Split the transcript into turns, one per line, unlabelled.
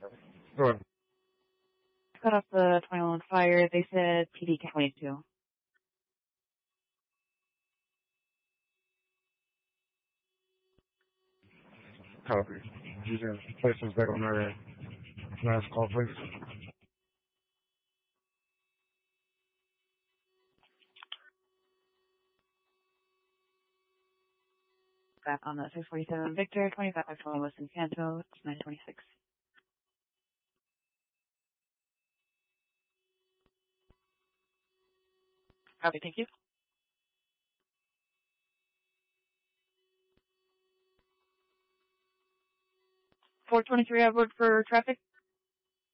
Go ahead.
Cut off the 21 fire. They said PD 22.
Copy. You can place us back on our last call, please.
Back on the 647 Victor, 25 West in Canto, 926. Copy, thank you. 423 Edward for traffic.